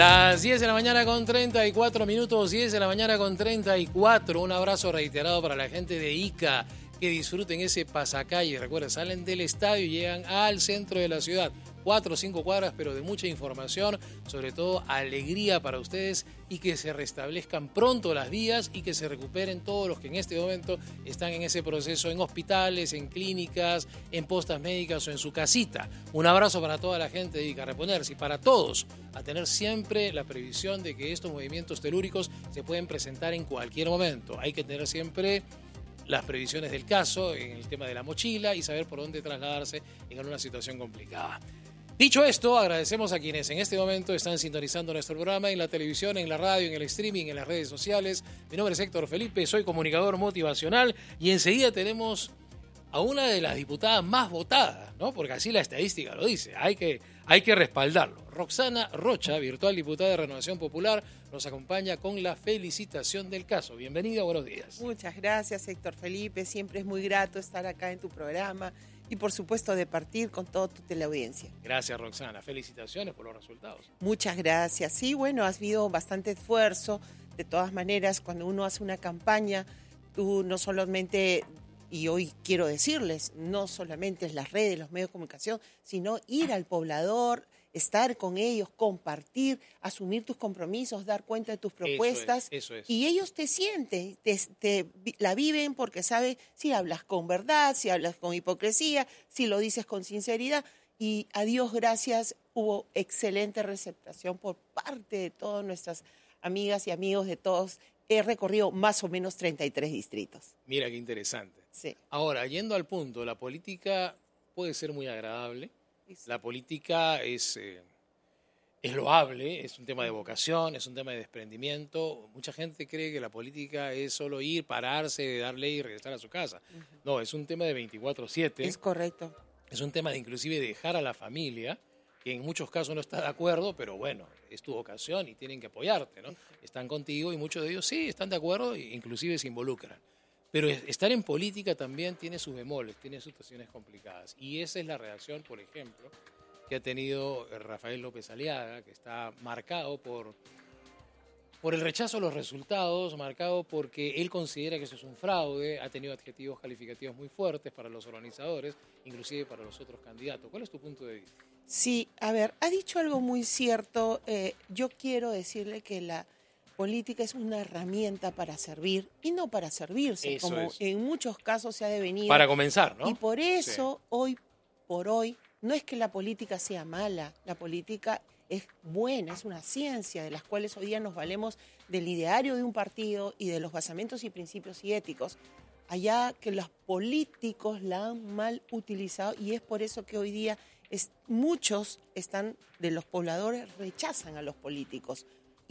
Las 10 de la mañana con 34 minutos, 10 de la mañana con 34. Un abrazo reiterado para la gente de Ica, que disfruten ese pasacalle. Recuerden, salen del estadio y llegan al centro de la ciudad. 4 o 5 cuadras, pero de mucha información, sobre todo alegría para ustedes y que se restablezcan pronto las vías y que se recuperen todos los que en este momento están en ese proceso en hospitales, en clínicas, en postas médicas o en su casita. Un abrazo para toda la gente de Ica, a reponerse y para todos, a tener siempre la previsión de que estos movimientos telúricos se pueden presentar en cualquier momento. Hay que tener siempre las previsiones del caso en el tema de la mochila y saber por dónde trasladarse en alguna situación complicada. Dicho esto, agradecemos a quienes en este momento están sintonizando nuestro programa en la televisión, en la radio, en el streaming, en las redes sociales. Mi nombre es Héctor Felipe, soy comunicador motivacional y enseguida tenemos a una de las diputadas más votadas, ¿no? Porque así la estadística lo dice, hay que respaldarlo. Roxana Rocha, virtual diputada de Renovación Popular, nos acompaña con la felicitación del caso. Bienvenida, buenos días. Muchas gracias, Héctor Felipe. Siempre es muy grato estar acá en tu programa y, por supuesto, de partir con toda tu teleaudiencia. Gracias, Roxana. Felicitaciones por los resultados. Muchas gracias. Sí, bueno, has habido bastante esfuerzo. De todas maneras, cuando uno hace una campaña, tú no solamente, y hoy quiero decirles, no solamente es las redes, los medios de comunicación, sino ir al poblador, estar con ellos, compartir, asumir tus compromisos, dar cuenta de tus propuestas. Eso es. Y ellos te sienten, la viven porque saben si hablas con verdad, si hablas con hipocresía, si lo dices con sinceridad. Y a Dios gracias, hubo excelente receptación por parte de todas nuestras amigas y amigos de todos. He recorrido más o menos 33 distritos. Mira qué interesante. Sí. Ahora, yendo al punto, la política puede ser muy agradable. La política es loable, es un tema de vocación, es un tema de desprendimiento. Mucha gente cree que la política es solo ir, pararse, dar ley y regresar a su casa. No, es un tema de 24/7. Es correcto. Es un tema de inclusive dejar a la familia, que en muchos casos no está de acuerdo, pero bueno, es tu vocación y tienen que apoyarte, ¿no? Están contigo y muchos de ellos sí están de acuerdo e inclusive se involucran. Pero estar en política también tiene sus bemoles, tiene situaciones complicadas. Y esa es la reacción, por ejemplo, que ha tenido Rafael López Aliaga, que está marcado por el rechazo a los resultados, marcado porque él considera que eso es un fraude, ha tenido adjetivos calificativos muy fuertes para los organizadores, inclusive para los otros candidatos. ¿Cuál es tu punto de vista? Sí, a ver, ha dicho algo muy cierto. Yo quiero decirle que la política es una herramienta para servir y no para servirse, Eso como es. en muchos casos se ha devenido. Para comenzar, ¿no? Y por eso, sí, hoy por hoy, no es que la política sea mala, la política es buena, es una ciencia de las cuales hoy día nos valemos del ideario de un partido y de los basamentos y principios y éticos, allá que los políticos la han mal utilizado y es por eso que hoy día muchos de los pobladores rechazan a los políticos.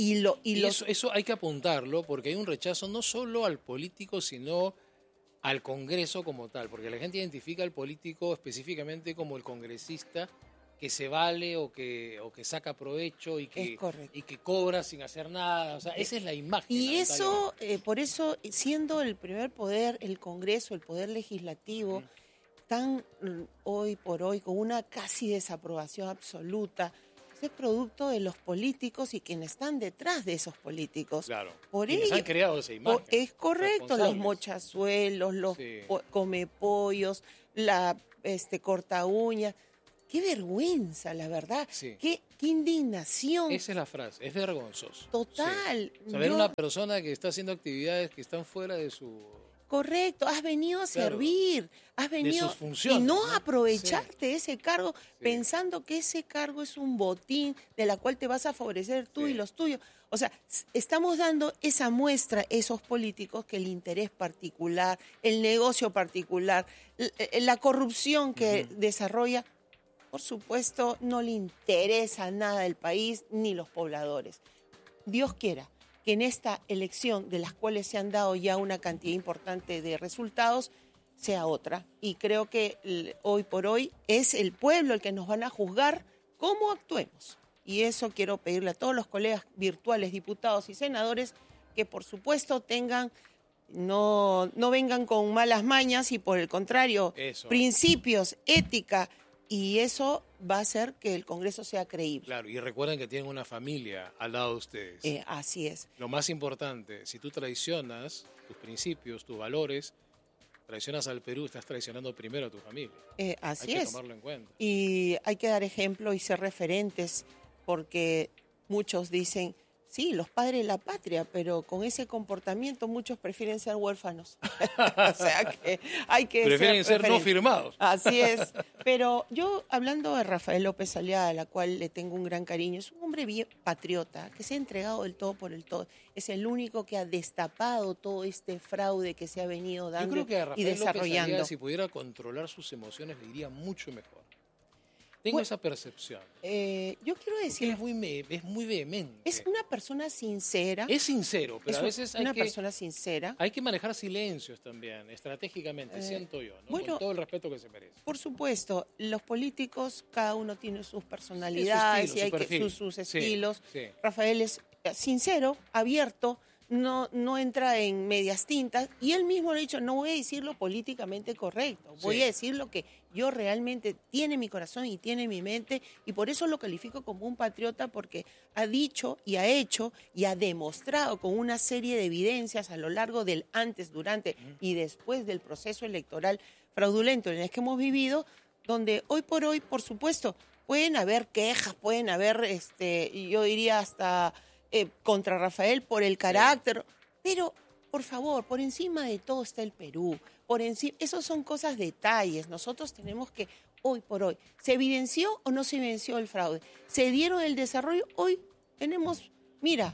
Eso hay que apuntarlo porque hay un rechazo no solo al político, sino al Congreso como tal, porque la gente identifica al político específicamente como el congresista que se vale o que saca provecho y que cobra sin hacer nada. O sea, esa es la imagen. Y eso, por eso, siendo el primer poder, el Congreso, el poder legislativo, tan hoy por hoy con una casi desaprobación absoluta, es producto de los políticos y quienes están detrás de esos políticos. Claro, por quienes ello, han creado esa imagen. Es correcto, los mochazuelos, los comepollos, la corta uñas. ¡Qué vergüenza, la verdad! Sí. ¡Qué indignación! Esa es la frase, es vergonzoso. Total. Sí. Saber una persona que está haciendo actividades que están fuera de su... Correcto, has venido a servir, has venido de sus funciones, y no ¿no? aprovecharte de ese cargo pensando que ese cargo es un botín de la cual te vas a favorecer tú y los tuyos. O sea, estamos dando esa muestra a esos políticos que el interés particular, el negocio particular, la corrupción que desarrolla, por supuesto, no le interesa nada del país ni los pobladores. Dios quiera que en esta elección, de las cuales se han dado ya una cantidad importante de resultados, sea otra. Y creo que hoy por hoy es el pueblo el que nos van a juzgar cómo actuemos. Y eso quiero pedirle a todos los colegas virtuales, diputados y senadores, que por supuesto no vengan con malas mañas y por el contrario, principios, ética, y eso va a hacer que el Congreso sea creíble. Claro, y recuerden que tienen una familia al lado de ustedes. Así es. Lo más importante, si tú traicionas tus principios, tus valores, traicionas al Perú, estás traicionando primero a tu familia. Así Hay que es. tomarlo en cuenta. Y hay que dar ejemplo y ser referentes, porque muchos dicen, sí, los padres de la patria, pero con ese comportamiento muchos prefieren ser huérfanos. O sea que hay que prefieren ser no referentes. firmados. Así es. Pero yo, hablando de Rafael López Aliaga, a la cual le tengo un gran cariño, es un hombre bien patriota, que se ha entregado del todo por el todo. Es el único que ha destapado todo este fraude que se ha venido dando Yo creo que a y Rafael López desarrollando. Aliaga, si pudiera controlar sus emociones, le iría mucho mejor. Tengo esa percepción. Yo quiero decir, Es muy vehemente. es una persona sincera. Es sincero, pero a veces una persona sincera. hay que manejar silencios también, estratégicamente, siento yo, ¿no? bueno, Con todo el respeto que se merece. Por supuesto, los políticos, cada uno tiene sus personalidades y hay que sus estilos. Sí. Rafael es sincero, abierto, no entra en medias tintas y él mismo lo ha dicho, no voy a decir lo políticamente correcto, voy a decir lo que yo realmente tiene mi corazón y tiene mi mente, y por eso lo califico como un patriota, porque ha dicho y ha hecho y ha demostrado con una serie de evidencias a lo largo del antes, durante y después del proceso electoral fraudulento en el que hemos vivido, donde hoy por hoy, por supuesto, pueden haber quejas, pueden haber, yo diría hasta contra Rafael por el carácter, pero por favor, por encima de todo está el Perú, por encima, esos son cosas, detalles. Nosotros tenemos que, hoy por hoy, ¿se evidenció o no se evidenció el fraude? ¿Se dieron el desarrollo? Hoy tenemos, mira,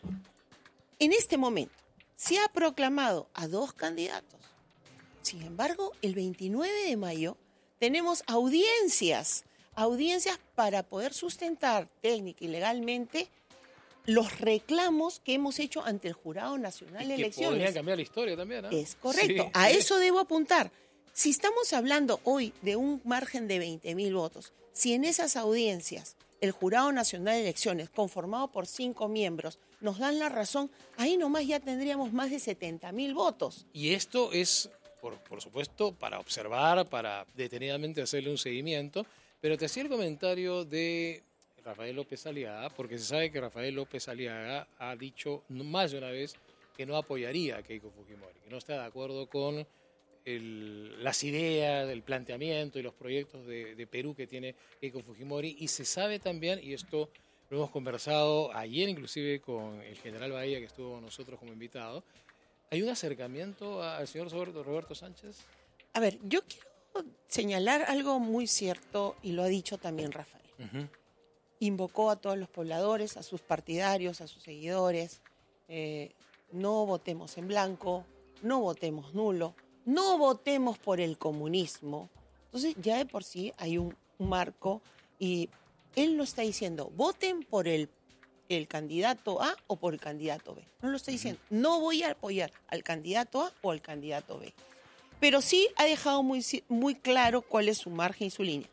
en este momento se ha proclamado a 2 candidatos. Sin embargo, el 29 de mayo tenemos audiencias para poder sustentar técnica y legalmente los reclamos que hemos hecho ante el Jurado Nacional de Elecciones. Podrían cambiar la historia también, ¿no? Es correcto. Sí, A eso debo apuntar. Si estamos hablando hoy de un margen de 20.000 votos, si en esas audiencias el Jurado Nacional de Elecciones, conformado por 5 miembros, nos dan la razón, ahí nomás ya tendríamos más de 70.000 votos. Y esto es, por supuesto, para observar, para detenidamente hacerle un seguimiento, pero te hacía el comentario de Rafael López Aliaga, porque se sabe que Rafael López Aliaga ha dicho más de una vez que no apoyaría a Keiko Fujimori, que no está de acuerdo con las ideas, el planteamiento y los proyectos de Perú que tiene Keiko Fujimori. Y se sabe también, y esto lo hemos conversado ayer inclusive con el general Bahía, que estuvo con nosotros como invitado, ¿hay un acercamiento al señor Roberto Sánchez? A ver, yo quiero señalar algo muy cierto, y lo ha dicho también Rafael. Invocó a todos los pobladores, a sus partidarios, a sus seguidores, no votemos en blanco, no votemos nulo, no votemos por el comunismo. Entonces ya de por sí hay un marco, y él no está diciendo voten por el candidato A o por el candidato B. No lo está diciendo. No voy a apoyar al candidato A o al candidato B. Pero sí ha dejado muy claro cuál es su margen y su línea.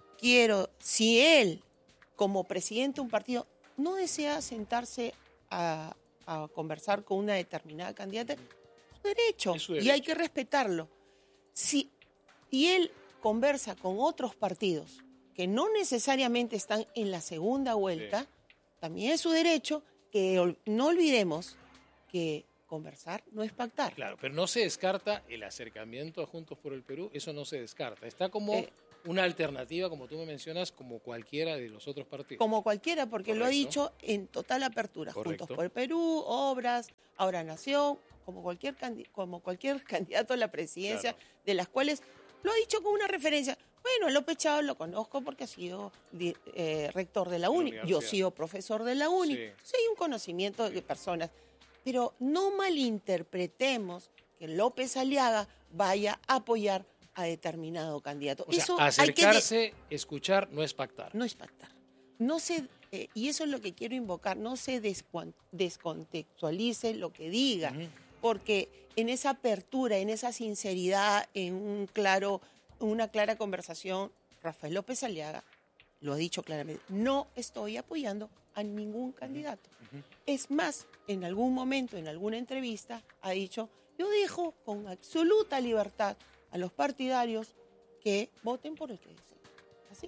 Si él, como presidente de un partido, no desea sentarse a conversar con una determinada candidata, es su derecho y hay que respetarlo. Si él conversa con otros partidos que no necesariamente están en la segunda vuelta, también es su derecho, que no olvidemos que conversar no es pactar. Claro, pero no se descarta el acercamiento a Juntos por el Perú, eso no se descarta. Está como una alternativa, como tú me mencionas, como cualquiera de los otros partidos. Como cualquiera, porque Correcto. lo ha dicho en total apertura. Correcto. Juntos por el Perú, Obras, Ahora Nación, como cualquier candidato a la presidencia, Claro. de las cuales lo ha dicho con una referencia. Bueno, a López Chávez lo conozco porque ha sido rector de la UNI. Yo he sido profesor de la UNI. Sí. Entonces hay un conocimiento de personas. Pero no malinterpretemos que López Aliaga vaya a apoyar a determinado candidato. O sea, Eso acercarse, escuchar, no es pactar. no es pactar. Y eso es lo que quiero invocar, no se descontextualice lo que diga, porque en esa apertura, en esa sinceridad, en una clara conversación, Rafael López Aliaga lo ha dicho claramente, no estoy apoyando a ningún candidato. Es más, en algún momento, en alguna entrevista, ha dicho, yo dejo con absoluta libertad a los partidarios que voten por el que deseen. ¿Así?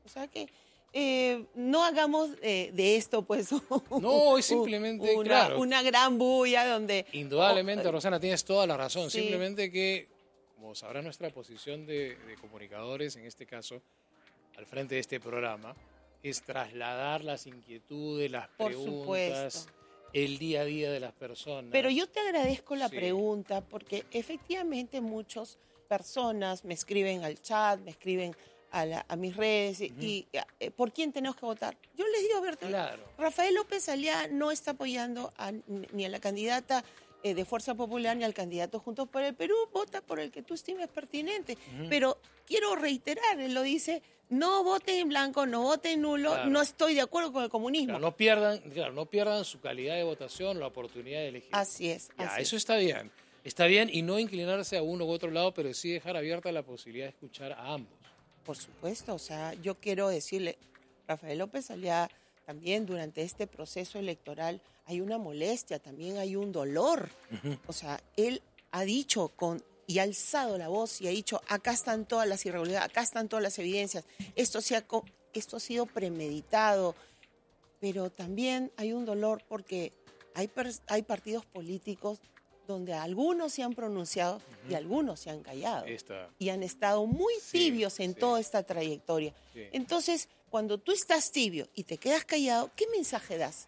O sea que no hagamos de esto pues No, es simplemente, claro. una gran bulla donde... Indudablemente, Rosana, tienes toda la razón. Sí. Simplemente que, como sabrá nuestra posición de comunicadores, en este caso, al frente de este programa, es trasladar las inquietudes, las preguntas, el día a día de las personas. Pero yo te agradezco la pregunta porque efectivamente muchas personas me escriben al chat, me escriben a mis redes y ¿por quién tenemos que votar? Yo les digo, a ver, Rafael López Aliaga no está apoyando ni a la candidata de Fuerza Popular ni al candidato Juntos por el Perú, vota por el que tú estimes pertinente. Pero quiero reiterar, él lo dice, no voten en blanco, no voten en nulo, no estoy de acuerdo con el comunismo. Claro, no pierdan su calidad de votación, la oportunidad de elegir. Así es. Eso está bien. Está bien y no inclinarse a uno u otro lado, pero sí dejar abierta la posibilidad de escuchar a ambos. Por supuesto, o sea, yo quiero decirle, Rafael López Aliaga, también durante este proceso electoral hay una molestia, también hay un dolor. O sea, él ha dicho y ha alzado la voz y ha dicho, acá están todas las irregularidades, acá están todas las evidencias, esto ha sido premeditado, pero también hay un dolor porque hay partidos políticos donde algunos se han pronunciado y algunos se han callado y han estado muy tibios en toda esta trayectoria. Entonces, cuando tú estás tibio y te quedas callado, ¿qué mensaje das?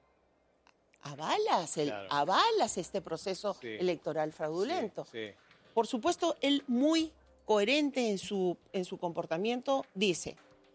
Avalas este proceso electoral fraudulento. Por supuesto, él muy coherente en su comportamiento dice,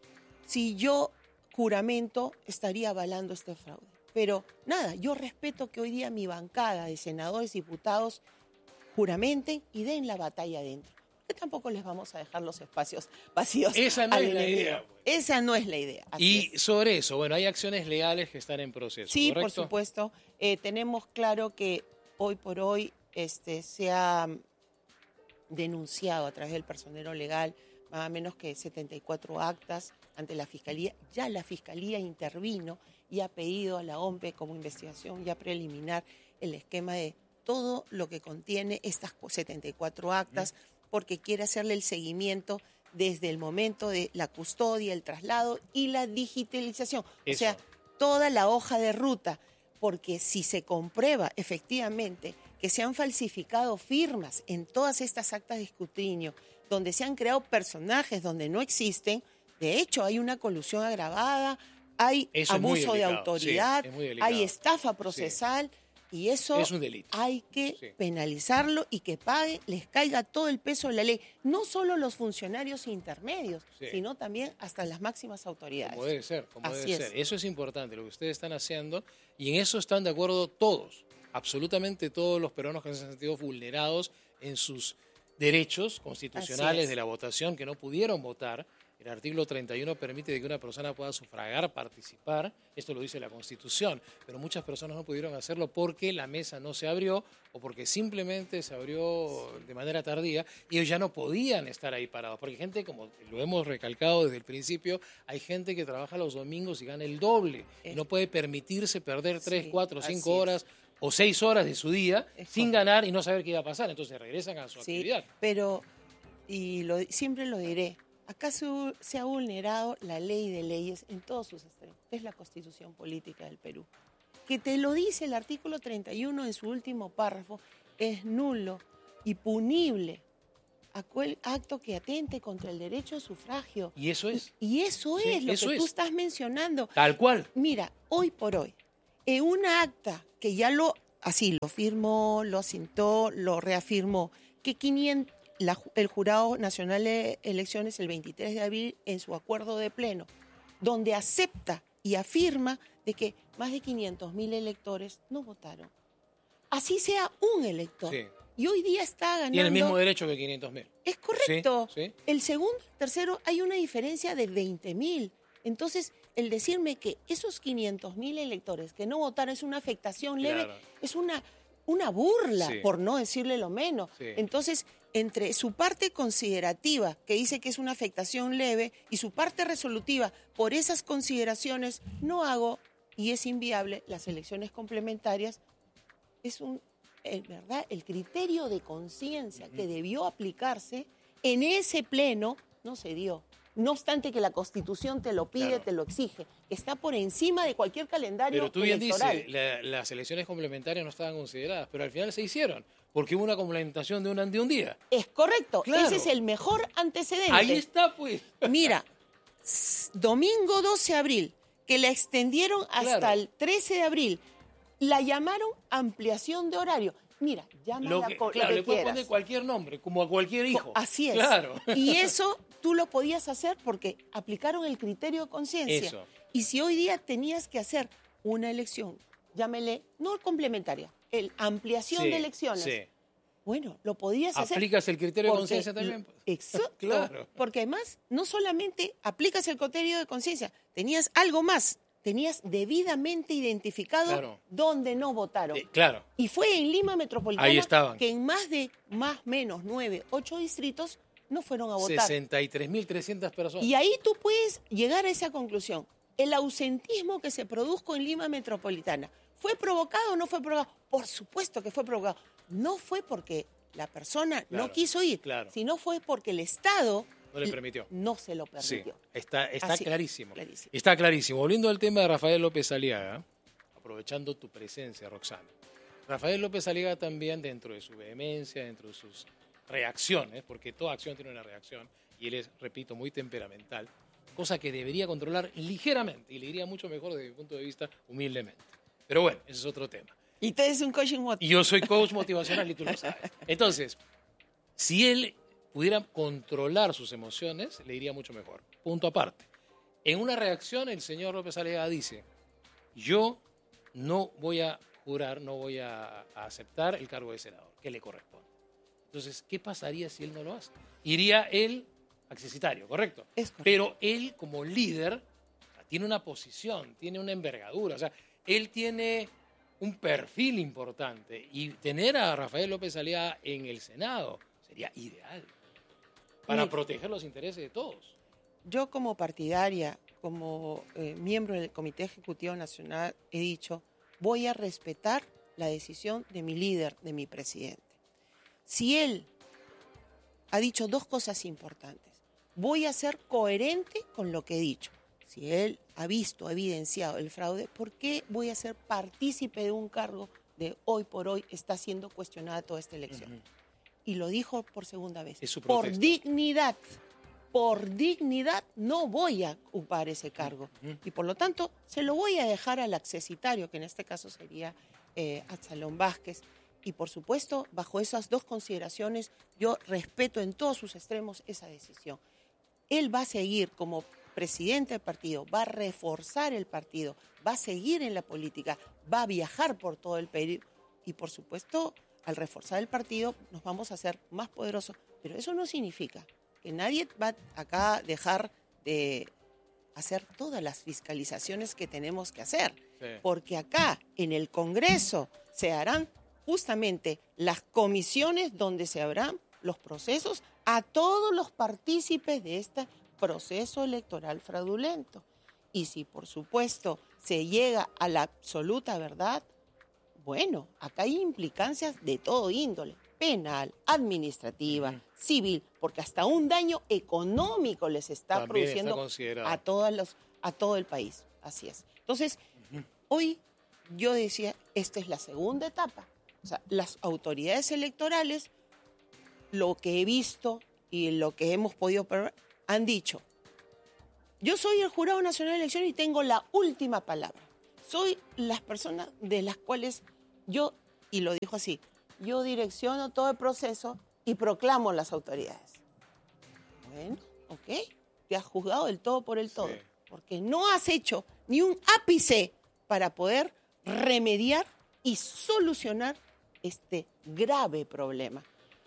si yo juramento, estaría avalando este fraude. Pero nada, yo respeto que hoy día mi bancada de senadores, diputados, juramenten y den la batalla adentro. Que tampoco les vamos a dejar los espacios vacíos. Esa no es la idea. Esa no es la idea. Y sobre eso, bueno, hay acciones legales que están en proceso, sí, ¿correcto? Por supuesto. Tenemos claro que hoy por hoy se ha denunciado a través del personero legal más o menos que 74 actas ante la Fiscalía. Ya la Fiscalía intervino y ha pedido a la OMPE como investigación ya preliminar el esquema de todo lo que contiene estas 74 actas, porque quiere hacerle el seguimiento desde el momento de la custodia, el traslado y la digitalización. O sea, toda la hoja de ruta, porque si se comprueba efectivamente que se han falsificado firmas en todas estas actas de escrutinio, donde se han creado personajes donde no existen, de hecho hay una colusión agravada, hay abuso de autoridad, hay estafa procesal y eso es un delito. Hay que penalizarlo y que les caiga todo el peso de la ley. No solo los funcionarios intermedios, sino también hasta las máximas autoridades. Como debe ser, Eso es importante, lo que ustedes están haciendo, y en eso están de acuerdo todos, absolutamente todos los peruanos que se han sentido vulnerados en sus derechos constitucionales de la votación, que no pudieron votar. El artículo 31 permite que una persona pueda sufragar, participar, esto lo dice la Constitución, pero muchas personas no pudieron hacerlo porque la mesa no se abrió o porque simplemente se abrió de manera tardía y ellos ya no podían estar ahí parados, porque hay gente, como lo hemos recalcado desde el principio, hay gente que trabaja los domingos y gana el doble y no puede permitirse perder 3, 4, 5 horas o 6 horas de su día sin ganar y no saber qué iba a pasar, entonces regresan a su actividad. Pero, siempre lo diré, acá se ha vulnerado la ley de leyes en todos sus extremos, que es la Constitución Política del Perú, que te lo dice el artículo 31 en su último párrafo, es nulo y punible aquel acto que atente contra el derecho de sufragio. ¿Y eso es? Y eso es lo que tú estás mencionando. Tal cual. Mira, hoy por hoy, en una acta que ya lo firmó, lo asentó, lo reafirmó, que el Jurado Nacional de Elecciones el 23 de abril en su acuerdo de pleno, donde acepta y afirma de que más de 500.000 electores no votaron. Así sea un elector. Sí. Y hoy día está ganando... Tiene el mismo derecho que 500.000. Es correcto. Sí. El segundo, tercero, hay una diferencia de 20.000. Entonces, el decirme que esos 500.000 electores que no votaron es una afectación leve, es una burla, por no decirle lo menos. Sí. Entonces, entre su parte considerativa, que dice que es una afectación leve, y su parte resolutiva, por esas consideraciones, no hago, y es inviable, las elecciones complementarias, ¿verdad? El criterio de conciencia que debió aplicarse en ese pleno no se dio. no obstante que la Constitución te lo pide, Claro. te lo exige. Está por encima de cualquier calendario Pero tú bien electoral. dices, las elecciones complementarias no estaban consideradas, pero al final se hicieron, porque hubo una complementación de un día. Es correcto, Claro. ese es el mejor antecedente. Ahí está, pues. Mira, domingo 12 de abril, que la extendieron hasta Claro. el 13 de abril, la llamaron ampliación de horario. Mira, llámala Claro, le puedes quieras. poner cualquier nombre, como a cualquier hijo. Así es. Claro. Y eso tú lo podías hacer porque aplicaron el criterio de conciencia. Eso. Y si hoy día tenías que hacer una elección, llámele, no complementaria, ampliación Sí, de elecciones. sí. Bueno, lo podías hacer. ¿Aplicas el criterio de porque- conciencia también? Exacto. Claro. Porque además, no solamente aplicas el criterio de conciencia, tenías algo más. Tenías debidamente identificado Claro. dónde no votaron. Claro. Y fue en Lima Metropolitana Ahí estaban. que en más menos 9, 8 distritos no fueron a votar. 63.300 personas. Y ahí tú puedes llegar a esa conclusión. El ausentismo que se produjo en Lima Metropolitana, ¿fue provocado o no fue provocado? Por supuesto que fue provocado. No fue porque la persona Claro, no quiso ir, claro. sino fue porque el Estado No le permitió. no se lo Sí, permitió. está Así, clarísimo. clarísimo. Está clarísimo. Volviendo al tema de Rafael López Aliaga, aprovechando tu presencia, Roxana. Rafael López Aliaga también, dentro de su vehemencia, dentro de sus reacciones, porque toda acción tiene una reacción, y él es, repito, muy temperamental, cosa que debería controlar ligeramente, y le iría mucho mejor desde mi punto de vista, humildemente. Pero bueno, ese es otro tema. Y tú eres un coaching Y yo soy coach motivacional y tú lo sabes. Entonces, si él pudiera controlar sus emociones, le iría mucho mejor. Punto aparte. En una reacción, el señor López Aliaga dice, yo no voy a jurar, no voy a aceptar el cargo de senador, que le corresponde. Entonces, ¿qué pasaría si él no lo hace? Iría él accesitario, ¿correcto? Es correcto. Pero él, como líder, tiene una posición, tiene una envergadura. O sea, él tiene un perfil importante. Y tener a Rafael López Aliaga en el Senado sería ideal para Mira, proteger los intereses de todos. Yo como partidaria, como miembro del Comité Ejecutivo Nacional, he dicho, voy a respetar la decisión de mi líder, de mi presidente. Si él ha dicho dos cosas importantes, voy a ser coherente con lo que he dicho. Si él ha visto, ha evidenciado el fraude, ¿por qué voy a ser partícipe de un cargo de hoy por hoy está siendo cuestionada toda esta elección? Y lo dijo por segunda vez. Es su Por protesta. dignidad no voy a ocupar ese cargo. Y por lo tanto, se lo voy a dejar al accesitario, que en este caso sería Absalón Vázquez. Y por supuesto, bajo esas dos consideraciones, yo respeto en todos sus extremos esa decisión. Él va a seguir como presidente del partido, va a reforzar el partido, va a seguir en la política, va a viajar por todo el país y por supuesto, al reforzar el partido nos vamos a hacer más poderosos, pero eso no significa que nadie va acá a dejar de hacer todas las fiscalizaciones que tenemos que hacer, Sí. porque acá en el Congreso se harán justamente las comisiones donde se habrán los procesos a todos los partícipes de este proceso electoral fraudulento. Y si, por supuesto, se llega a la absoluta verdad, bueno, acá hay implicancias de todo índole, penal, administrativa, civil, porque hasta un daño económico les está También produciendo está considerado. a todo el país. Así es. Entonces, hoy yo decía, esta es la segunda etapa. O sea, las autoridades electorales, lo que he visto y lo que hemos podido ver, han dicho, yo soy el Jurado Nacional de Elecciones y tengo la última palabra. Soy las personas de las cuales yo, y lo dijo así, yo direcciono todo el proceso y proclamo las autoridades. Bueno, ok, te has juzgado el todo por el todo, Sí. porque no has hecho ni un ápice para poder remediar y solucionar este grave problema.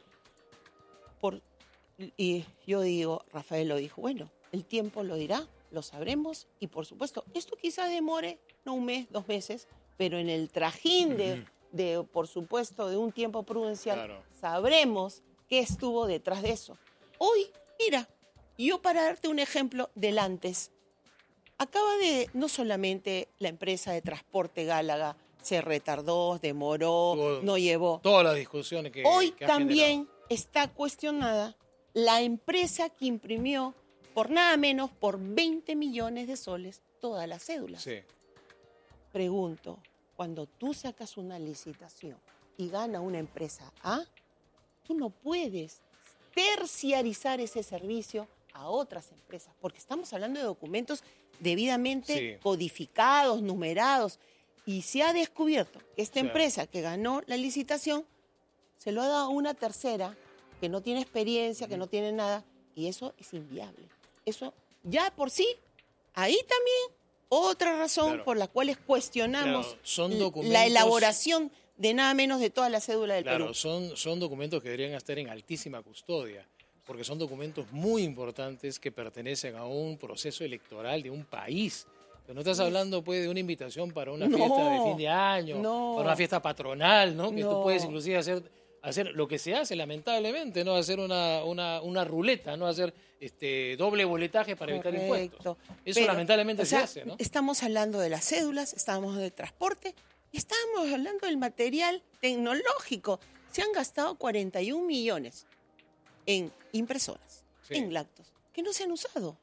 Y yo digo, Rafael lo dijo, bueno, el tiempo lo dirá, lo sabremos y por supuesto, esto quizás demore, no un mes, 2 meses, pero en el trajín de por supuesto, de un tiempo prudencial, Claro. sabremos qué estuvo detrás de eso. Hoy, mira, yo para darte un ejemplo del antes, acaba de, no solamente la empresa de transporte Gálaga se retardó, demoró, Todo- no llevó. Todas las discusiones que Hoy que ha también generado. está cuestionada la empresa que imprimió por nada menos, por 20 millones de soles, todas las cédulas. Sí. Pregunto, cuando tú sacas una licitación y gana una empresa A, tú no puedes terciarizar ese servicio a otras empresas, porque estamos hablando de documentos debidamente codificados, numerados, y se ha descubierto que esta empresa que ganó la licitación se lo ha dado a una tercera que no tiene experiencia, que no tiene nada, y eso es inviable. Eso ya por sí, ahí también otra razón por la cual cuestionamos la elaboración de nada menos de toda la cédula del Perú. Son documentos que deberían estar en altísima custodia, porque son documentos muy importantes que pertenecen a un proceso electoral de un país. Pero no estás hablando pues de una invitación para una fiesta de fin de año, para una fiesta patronal, ¿no? Que tú puedes inclusive hacer lo que se hace lamentablemente, ¿no? Hacer una ruleta, ¿no? Hacer doble boletaje para evitar impuestos. Eso lamentablemente se hace, ¿no? Estamos hablando de las cédulas, estamos de transporte, estamos hablando del material tecnológico. Se han gastado 41 millones en impresoras, en lactos, que no se han usado.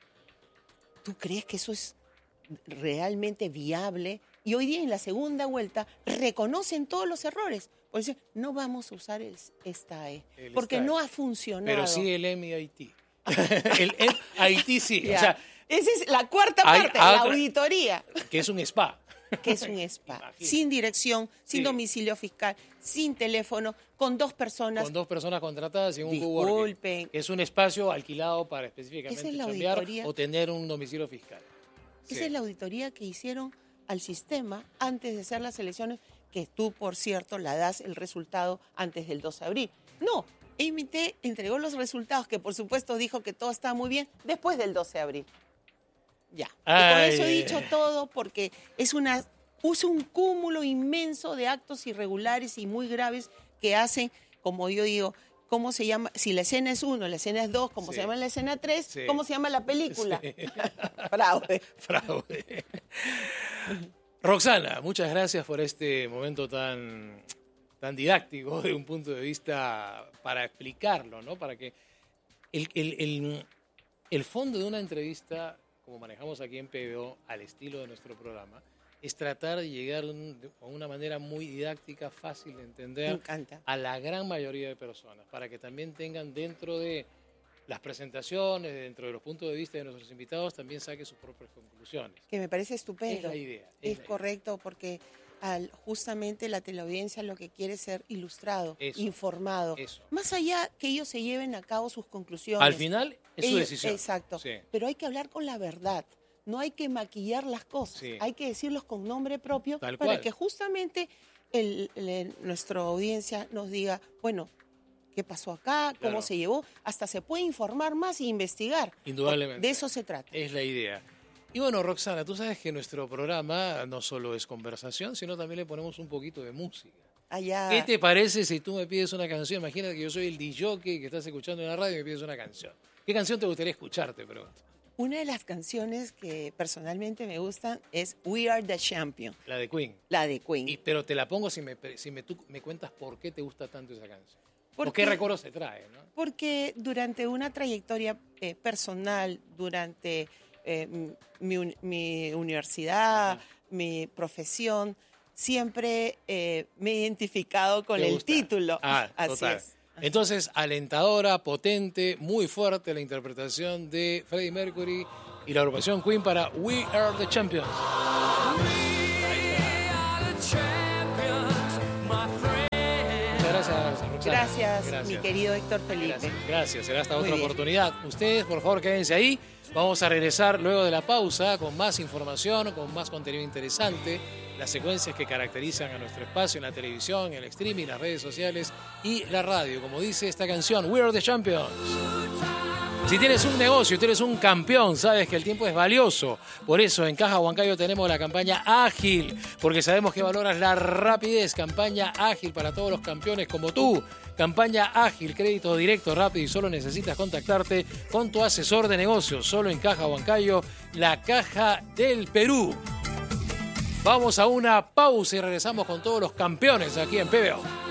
¿Tú crees que eso es realmente viable? Y hoy día en la segunda vuelta reconocen todos los errores. Por eso no vamos a usar esta porque no ha funcionado. Pero sí el MIT. El MIT sí. O sea, esa es la cuarta parte, la auditoría. Que es un spa. Que es un spa. Sin dirección, sin domicilio fiscal, sin teléfono, con 2 personas. Con 2 personas contratadas y un coworking. Es un espacio alquilado para específicamente chambear o tener un domicilio fiscal. Esa es la auditoría que hicieron al sistema antes de hacer las elecciones, que tú, por cierto, la das el resultado antes del 12 de abril. No, EIMIT entregó los resultados, que por supuesto dijo que todo estaba muy bien, después del 12 de abril. Ya. Y con eso he dicho todo, porque puso un cúmulo inmenso de actos irregulares y muy graves que hacen, como yo digo, ¿cómo se llama? Si la escena es 1, la escena es 2, ¿cómo se llama la escena 3? ¿Cómo se llama la película? Fraude. Fraude. Roxana, muchas gracias por este momento tan didáctico de un punto de vista para explicarlo, ¿no? Para que el fondo de una entrevista, como manejamos aquí en PBO, al estilo de nuestro programa, es tratar de llegar de una manera muy didáctica, fácil de entender a la gran mayoría de personas, para que también tengan dentro de las presentaciones, dentro de los puntos de vista de nuestros invitados, también saque sus propias conclusiones. Que me parece estupendo. Es la idea. Es correcto, porque justamente la teleaudiencia lo que quiere es ser ilustrado, informado. Más allá que ellos se lleven a cabo sus conclusiones. Al final es su decisión. Exacto. Pero hay que hablar con la verdad. No hay que maquillar las cosas. Hay que decirlos con nombre propio para que justamente nuestra audiencia nos diga, bueno, ¿qué pasó acá? ¿Cómo se llevó? Hasta se puede informar más e investigar. Indudablemente. De eso se trata. Es la idea. Y bueno, Roxana, tú sabes que nuestro programa no solo es conversación, sino también le ponemos un poquito de música. ¿Qué te parece si tú me pides una canción? Imagínate que yo soy el DJ que estás escuchando en la radio y me pides una canción. ¿Qué canción te gustaría escuchar, te pregunto? Una de las canciones que personalmente me gustan es We Are the Champion. La de Queen. La de Queen. Pero te la pongo si tú me cuentas por qué te gusta tanto esa canción. ¿Por qué recuerdos te trae? ¿No? Porque durante una trayectoria personal, durante mi universidad, mi profesión, siempre me he identificado con el título. Así total. es. Entonces, alentadora, potente, muy fuerte la interpretación de Freddie Mercury y la agrupación Queen para We Are the Champions. Gracias, mi querido Héctor Felipe. Gracias. Será hasta otra oportunidad. Ustedes, por favor, quédense ahí. Vamos a regresar luego de la pausa con más información, con más contenido interesante, las secuencias que caracterizan a nuestro espacio en la televisión, en el streaming, las redes sociales y la radio. Como dice esta canción, We Are the Champions. Si tienes un negocio, tú eres un campeón, sabes que el tiempo es valioso. Por eso en Caja Huancayo tenemos la campaña ágil, porque sabemos que valoras la rapidez. Campaña ágil para todos los campeones como tú. Campaña ágil, crédito directo, rápido y solo necesitas contactarte con tu asesor de negocios. Solo en Caja Huancayo, la Caja del Perú. Vamos a una pausa y regresamos con todos los campeones aquí en PBO.